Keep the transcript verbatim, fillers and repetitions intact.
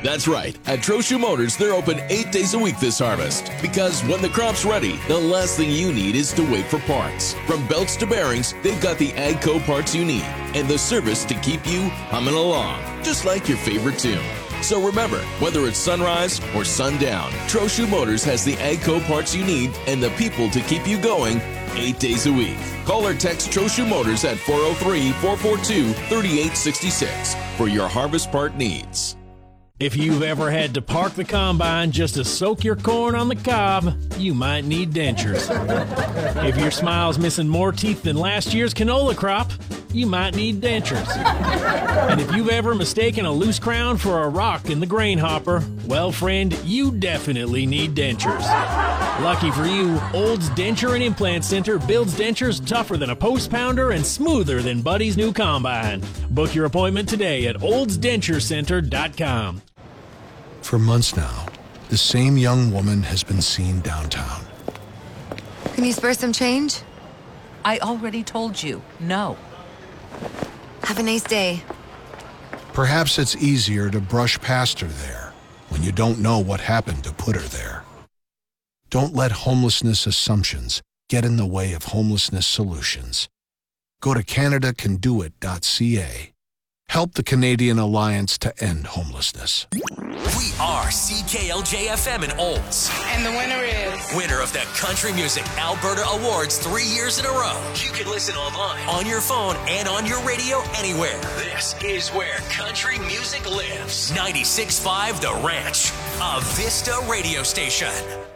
That's right. At Trochu Motors, they're open eight days a week this harvest. Because when the crop's ready, the last thing you need is to wait for parts. From belts to bearings, they've got the AGCO parts you need and the service to keep you humming along, just like your favorite tune. So remember, whether it's sunrise or sundown, Trochu Motors has the AGCO parts you need and the people to keep you going eight days a week. Call or text Trochu Motors at four oh three, four four two, three eight six six for your harvest part needs. If you've ever had to park the combine just to soak your corn on the cob, you might need dentures. If your smile's missing more teeth than last year's canola crop, you might need dentures. And if you've ever mistaken a loose crown for a rock in the grain hopper, well, friend, you definitely need dentures. Lucky for you, Olds Denture and Implant Center builds dentures tougher than a post pounder and smoother than Buddy's new combine. Book your appointment today at olds denture center dot com. For months now, the same young woman has been seen downtown. Can you spare some change? I already told you, no. Have a nice day. Perhaps it's easier to brush past her there when you don't know what happened to put her there. Don't let homelessness assumptions get in the way of homelessness solutions. Go to canada can do it dot c a. Help the Canadian Alliance to End Homelessness. We are C K L J F M in Olds. And the winner is... Winner of the Country Music Alberta Awards three years in a row. You can listen online, on your phone, and on your radio anywhere. This is where country music lives. ninety-six point five The Ranch, a Vista radio station.